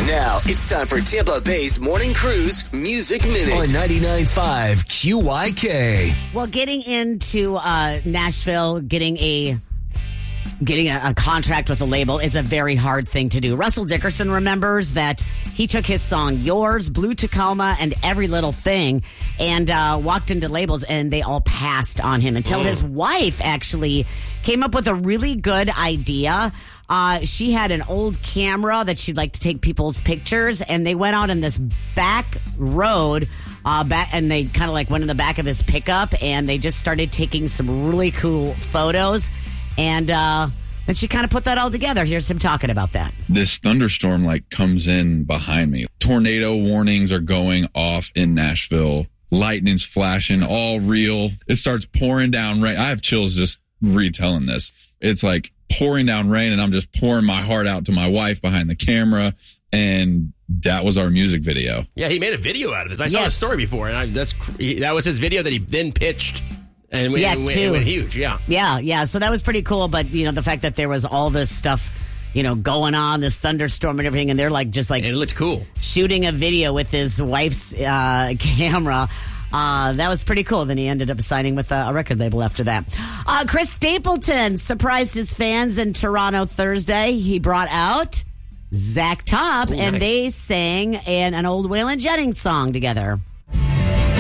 Now it's time for Tampa Bay's Morning Cruise Music Minute on 99.5 QYK. Well, getting into Nashville, getting a contract with a label is a very hard thing to do. Russell Dickerson remembers that he took his song Yours, Blue Tacoma, and Every Little Thing and walked into labels, and they all passed on him until his wife actually came up with a really good idea. She had an old camera that she'd like to take people's pictures, and they went out in this back road, and they kind of like went in the back of his pickup, and they just started taking some really cool photos. And then she kind of put that all together. Here's him talking about that. This thunderstorm comes in behind me. Tornado warnings are going off in Nashville. Lightning's flashing, all real. It starts pouring down rain. I have chills just retelling this. It's like pouring down rain, and I'm just pouring my heart out to my wife behind the camera. And that was our music video. Yeah, he made a video out of this. I saw the story before, and that was his video that he then pitched. And it went huge, yeah. Yeah. So that was pretty cool. But, the fact that there was all this stuff, going on, this thunderstorm and everything, and they're and it looked cool. Shooting a video with his wife's camera. That was pretty cool. Then he ended up signing with a record label after that. Chris Stapleton surprised his fans in Toronto Thursday. He brought out Zach Top, and they sang an old Waylon Jennings song together.